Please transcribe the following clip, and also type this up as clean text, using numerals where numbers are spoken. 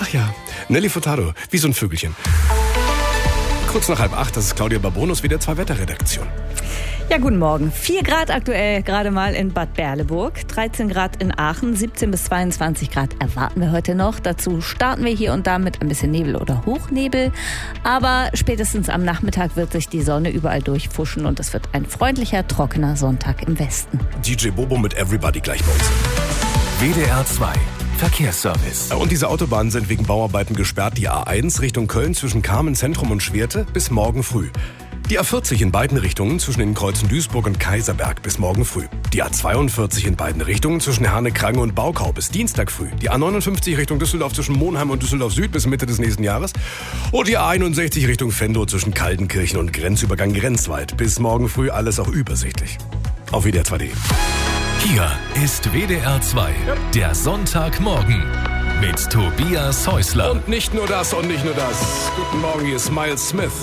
Ach ja, Nelly Furtado, wie so ein Vögelchen. Kurz nach 7:30, das ist Claudia Babonus, wieder 2 Wetterredaktion. Ja, guten Morgen. 4 Grad aktuell gerade mal in Bad Berleburg, 13 Grad in Aachen, 17 bis 22 Grad erwarten wir heute noch. Dazu starten wir hier und da mit ein bisschen Nebel oder Hochnebel. Aber spätestens am Nachmittag wird sich die Sonne überall durchfuschen und es wird ein freundlicher, trockener Sonntag im Westen. DJ Bobo mit Everybody gleich bei uns. WDR 2 Verkehrsservice. Und diese Autobahnen sind wegen Bauarbeiten gesperrt. Die A1 Richtung Köln zwischen Kamen Zentrum und Schwerte bis morgen früh. Die A40 in beiden Richtungen zwischen den Kreuzen Duisburg und Kaiserberg bis morgen früh. Die A42 in beiden Richtungen zwischen Herne-Krangel und Baukau bis Dienstag früh. Die A59 Richtung Düsseldorf zwischen Monheim und Düsseldorf Süd bis Mitte des nächsten Jahres. Und die A61 Richtung Venlo zwischen Kaltenkirchen und Grenzübergang Grenzwald. Bis morgen früh alles auch übersichtlich. Auf WDR 2.de. Hier ist WDR 2, der Sonntagmorgen mit Tobias Häusler. Und nicht nur das und nicht nur das. Guten Morgen, hier ist Miles Smith.